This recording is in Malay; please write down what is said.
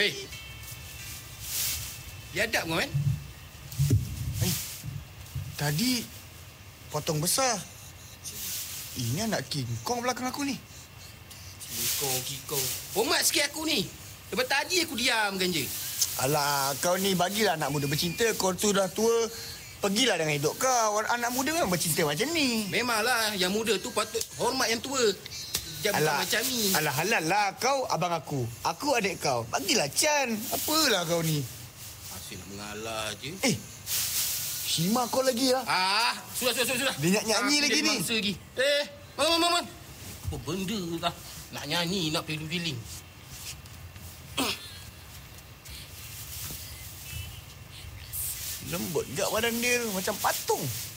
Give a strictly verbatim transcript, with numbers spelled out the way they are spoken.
Hei. Biadab kau, kan? Eh, tadi potong besar. Ini anak King Kong belakang aku ni. King Kong, King Kong. Hormat sikit aku ni. Lepas tadi aku diamkan je. Alah, kau ni bagilah anak muda bercinta. Kau tu dah tua. Pergilah dengan hidup kau. Anak muda memang bercinta macam ni. Memanglah, yang muda tu patut hormat yang tua. Jangan Alah, macam ni. Alah, halal lah. Kau abang aku. Aku adik kau. Bagilah Chan. Apalah kau ni. Asyik nak mengalah je. Eh, Shima kau lagi lah. Ah, sudah, sudah, sudah. sudah. Dia nak nyanyi ah, lagi ni. Mangsa lagi. Eh, man, man, man. Apa benda lah. Nak nyanyi, nak feeling-feeling. Lembut gak badan dia. Macam patung.